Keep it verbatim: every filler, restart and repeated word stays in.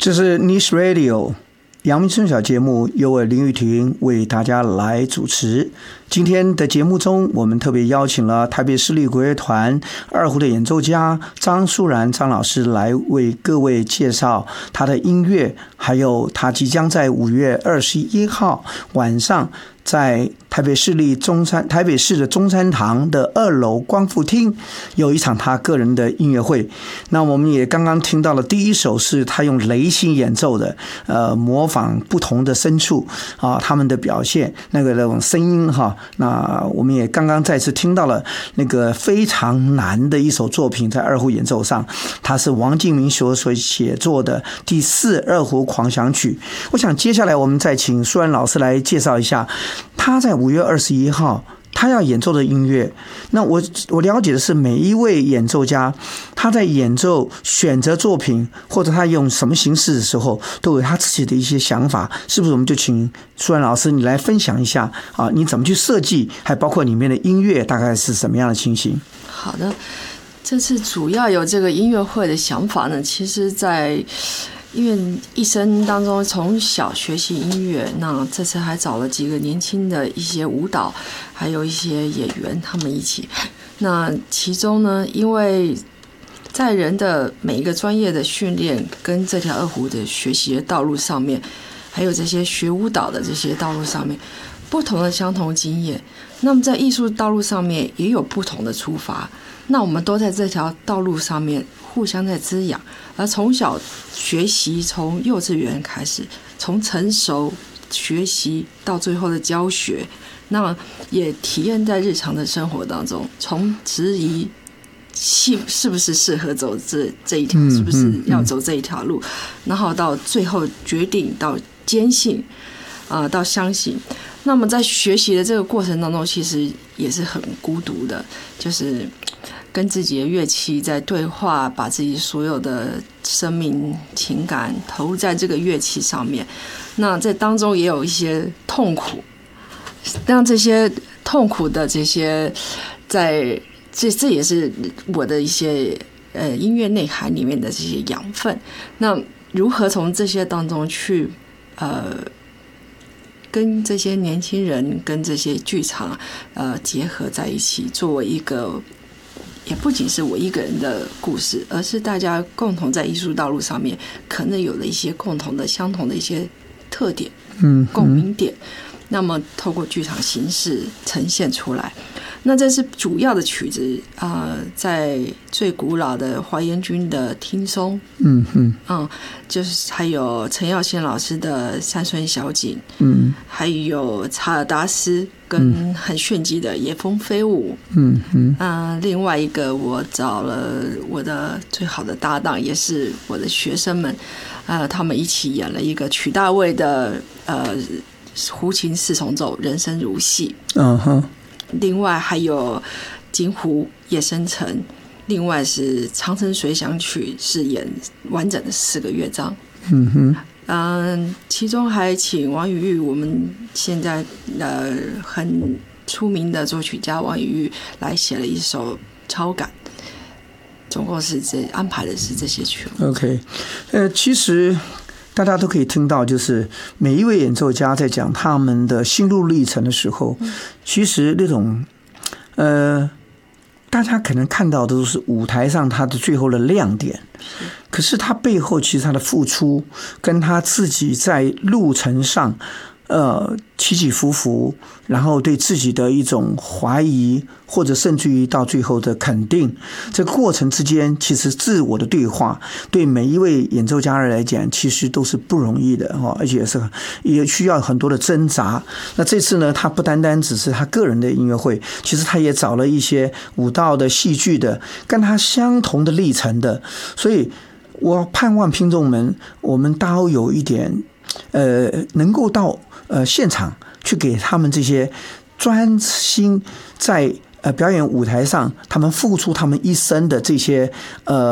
这是 Niche Radio 阳明春晓节目，由我林玉婷为大家来主持。今天的节目中，我们特别邀请了台北市立国乐团二胡的演奏家张淑然张老师来为各位介绍他的音乐，还有他即将在五月二十一号晚上在台北市立中山台北市的中山堂的二楼光复厅有一场他个人的音乐会。那我们也刚刚听到了第一首是他用雷琴演奏的，呃，模仿不同的牲畜啊，他们的表现那个那种声音哈。那我们也刚刚再次听到了那个非常难的一首作品，在二胡演奏上，它是王敬明所所写作的第四二胡狂想曲。我想接下来我们再请淑然老师来介绍一下他在五月二十一号他要演奏的音乐。那我我了解的是，每一位演奏家他在演奏选择作品或者他用什么形式的时候，都有他自己的一些想法。是不是我们就请淑然老师你来分享一下啊？你怎么去设计，还包括里面的音乐大概是什么样的情形？ 好的，这次主要有这个音乐会的想法呢，其实在因为一生当中从小学习音乐，那这次还找了几个年轻的一些舞蹈，还有一些演员，他们一起。那其中呢，因为在人的每一个专业的训练跟这条二胡的学习的道路上面，还有这些学舞蹈的这些道路上面，不同的相同经验，那么在艺术道路上面也有不同的出发。那我们都在这条道路上面互相在滋养，而从小学习，从幼稚园开始，从成熟学习到最后的教学，那也体验在日常的生活当中，从质疑是不是适合走这这一条，是不是要走这一条路，然后到最后决定，到坚信，啊、呃，到相信。那么在学习的这个过程当中，其实也是很孤独的，就是跟自己的乐器在对话，把自己所有的生命情感投入在这个乐器上面。那在当中也有一些痛苦，让这些痛苦的这些，在这这也是我的一些呃音乐内涵里面的这些养分。那如何从这些当中去呃？跟这些年轻人跟这些剧场呃结合在一起，作为一个也不仅是我一个人的故事，而是大家共同在艺术道路上面可能有了一些共同的相同的一些特点，嗯，共鸣点，那么透过剧场形式呈现出来。那这是主要的曲子啊、呃，在最古老的华严君的听松，嗯嗯嗯，就是还有陈耀宪老师的山村小景，嗯，还有查尔达斯跟很炫技的野蜂飞舞，嗯嗯，啊、呃，另外一个我找了我的最好的搭档，也是我的学生们，呃，他们一起演了一个曲大卫的呃胡琴四重奏《人生如戏》，嗯哼。另外还有金湖夜深沉，另外是长城随想曲，是演完整的四个乐章。嗯哼，嗯，其中还请王宇玉，我们现在呃很出名的作曲家王宇玉来写了一首超感。总共是这安排的是这些曲目。OK， 呃，其实大家都可以听到，就是每一位演奏家在讲他们的心路历程的时候，其实那种呃，大家可能看到的都是舞台上他的最后的亮点，可是他背后其实他的付出跟他自己在路程上呃起起伏伏，然后对自己的一种怀疑，或者甚至于到最后的肯定，这个过程之间其实自我的对话对每一位演奏家来讲其实都是不容易的，而且是也需要很多的挣扎。那这次呢，他不单单只是他个人的音乐会，其实他也找了一些舞蹈的戏剧的跟他相同的历程的，所以我盼望听众们我们都有一点呃能够到呃现场去给他们这些专心在呃表演舞台上他们付出他们一生的这些呃